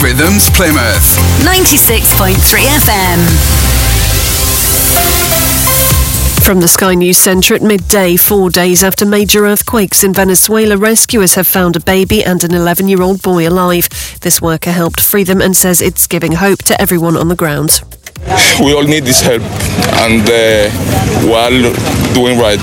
Rhythms Plymouth 96.3 FM. From the Sky News Centre at midday, 4 days after major earthquakes in Venezuela, rescuers have found a baby and an 11-year-old boy alive. This worker helped free them and says it's giving hope to everyone on the ground. We all need this help, and we're all doing right.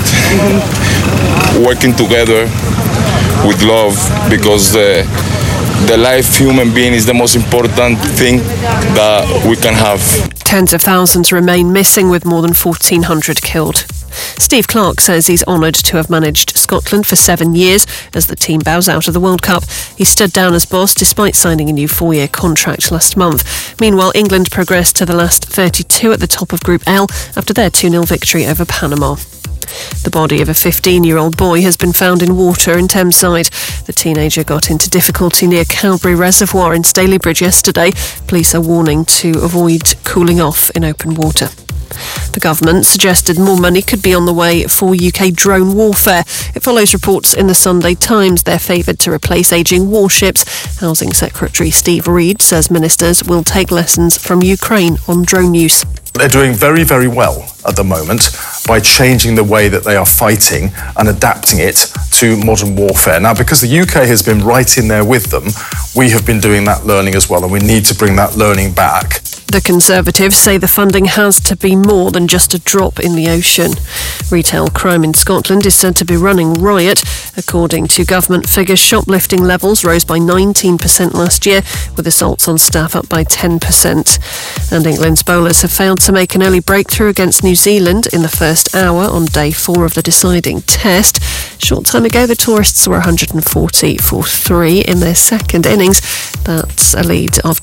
Working together with love, because the life human being is the most important thing that we can have. Tens of thousands remain missing, with more than 1,400 killed. Steve Clarke says he's honoured to have managed Scotland for 7 years as the team bows out of the World Cup. He stood down as boss despite signing a new 4-year contract last month. Meanwhile, England progressed to the last 32 at the top of Group L after their 2-0 victory over Panama. The body of a 15-year-old boy has been found in water in Thameside. The teenager got into difficulty near Cowbury Reservoir in Stalybridge yesterday. Police are warning to avoid cooling off in open water. The government suggested more money could be on the way for UK drone warfare. It follows reports in the Sunday Times they're favoured to replace ageing warships. Housing Secretary Steve Reid says ministers will take lessons from Ukraine on drone use. They're doing very, very well at the moment by changing the way that they are fighting and adapting it to modern warfare. Now, because the UK has been right in there with them, we have been doing that learning as well, and we need to bring that learning back. The Conservatives say the funding has to be more than just a drop in the ocean. Retail crime in Scotland is said to be running riot. According to government figures, shoplifting levels rose by 19% last year, with assaults on staff up by 10%. And England's bowlers have failed to make an early breakthrough against New Zealand in the first hour on day 4 of the deciding test. Short time ago, the tourists were 140 for 3 in their second innings. That's a lead of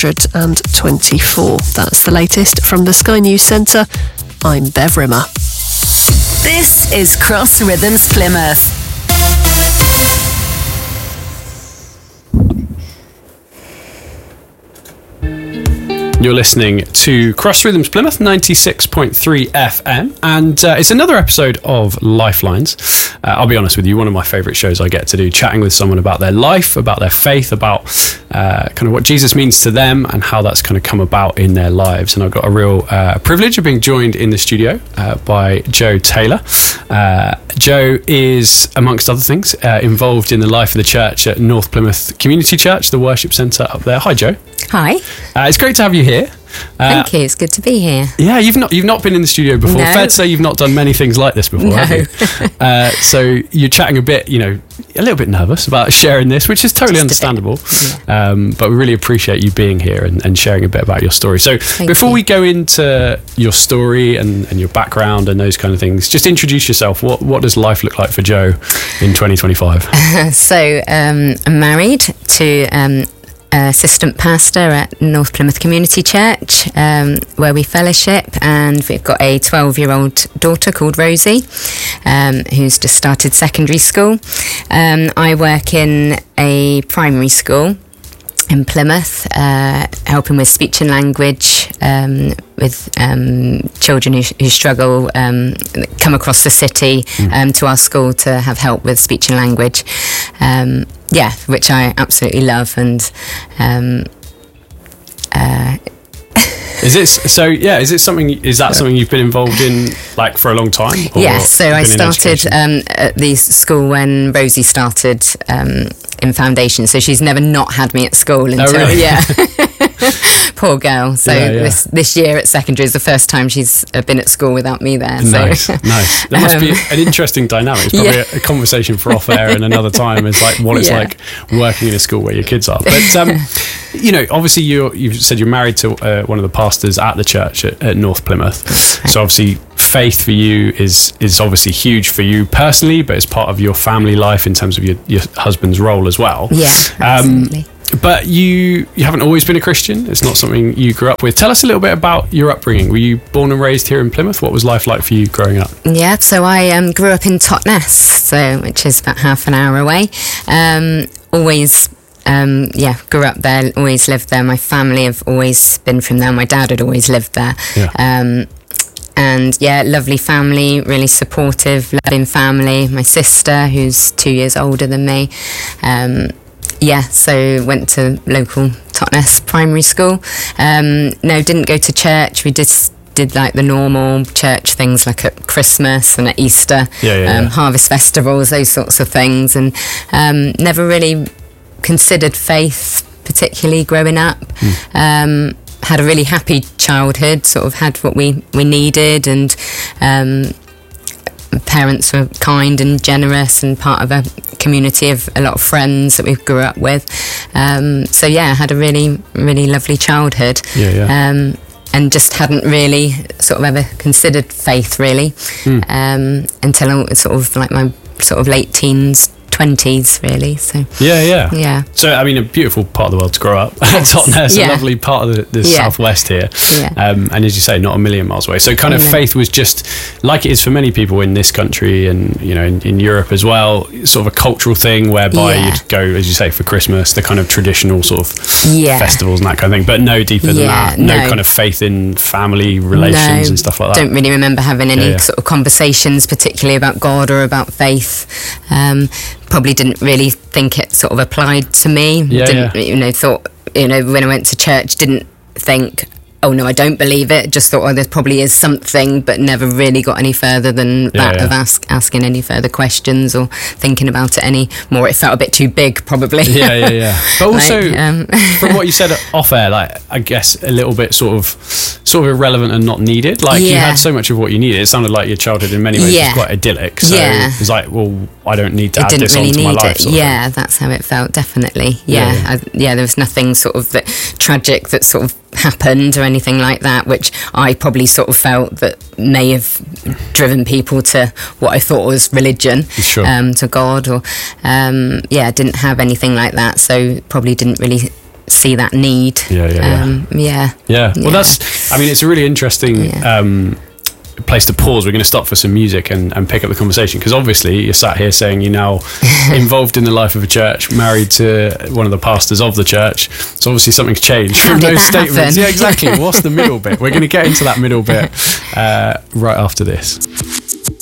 224. That's the latest from the Sky News Centre. I'm Bev Rimmer. This is Cross Rhythms Plymouth. You're listening to Cross Rhythms Plymouth 96.3 FM, and it's another episode of Lifelines. I'll be honest with you, one of my favourite shows I get to do, chatting with someone about their life, about their faith, about kind of what Jesus means to them and how that's kind of come about in their lives. And I've got a real privilege of being joined in the studio by Joe Taylor. Joe is, amongst other things, involved in the life of the church at North Plymouth Community Church, the worship centre up there. Hi, Joe. Hi. It's great to have you here. Thank you. It's good to be here. Yeah, you've not been in the studio before. No. Fair to say you've not done many things like this before, have you? So you're chatting a bit, a little bit nervous about sharing this, which is totally understandable. Yeah. But we really appreciate you being here and sharing a bit about your story. So before we go into your story and your background and those kind of things, just introduce yourself. What does life look like for Joe in 2025? I'm married to assistant pastor at North Plymouth Community Church, where we fellowship, and we've got a 12-year-old daughter called Rosie, who's just started secondary school. I work in a primary school in Plymouth, helping with speech and language, with children who struggle, come across the city to our school to have help with speech and language. Which I absolutely love. And is that something you've been involved in like for a long time? Yes, so I started at the school when Rosie started in foundation, so she's never not had me at school until poor girl. So this year at secondary is the first time she's been at school without me there. Nice. There must be an interesting dynamic. It's probably a conversation for off air and another time is like what it's like working in a school where your kids are. But obviously you've said you're married to one of the pastors at the church at North Plymouth. Right. So obviously faith for you is obviously huge for you personally, but it's part of your family life in terms of your husband's role as well. Yeah, absolutely. But you haven't always been a Christian. It's not something you grew up with. Tell us a little bit about your upbringing. Were you born and raised here in Plymouth? What was life like for you growing up? Yeah, so I grew up in Totnes, which is about half an hour away. Grew up there, always lived there. My family have always been from there. My dad had always lived there. Yeah. Lovely family, really supportive, loving family. My sister, who's 2 years older than me. So went to local Totnes primary school. No, didn't go to church. We just did like the normal church things, like at Christmas and at Easter, harvest festivals, those sorts of things, and never really considered faith particularly growing up. Had a really happy childhood, sort of had what we needed, and parents were kind and generous and part of a community of a lot of friends that we grew up with. So yeah, I had a really, really lovely childhood. And just hadn't really sort of ever considered faith really until sort of like my sort of late teens, 20s really. So yeah. So I mean, a beautiful part of the world to grow up. Totnes, a lovely part of the southwest here. And as you say, not a million miles away. So kind of faith was just like it is for many people in this country, and you know, in Europe as well, sort of a cultural thing whereby you'd go, as you say, for Christmas, the kind of traditional sort of festivals and that kind of thing, but no deeper than that. No kind of faith in family relations and stuff like that. Don't really remember having any sort of conversations particularly about God or about faith. Probably didn't really think it sort of applied to me. Thought, when I went to church, didn't think, oh no, I don't believe it. Just thought, oh, there probably is something, but never really got any further than that of asking any further questions or thinking about it any more. It felt a bit too big, probably. But also, from what you said off air, like I guess a little bit sort of irrelevant and not needed. Like you had so much of what you needed. It sounded like your childhood in many ways was quite idyllic. So it's like, well, I don't need to add this onto my life. That's how it felt. Definitely. There was nothing sort of that tragic that sort of happened or anything like that, which I probably sort of felt that may have driven people to what I thought was religion, to God, or didn't have anything like that, so probably didn't really see that need. Well, that's, I mean, it's a really interesting place to pause. We're going to stop for some music and pick up the conversation, because obviously you're sat here saying you're now involved in the life of a church, married to one of the pastors of the church, so obviously something's changed from those statements. Exactly. What's the middle bit? We're going to get into that middle bit right after this.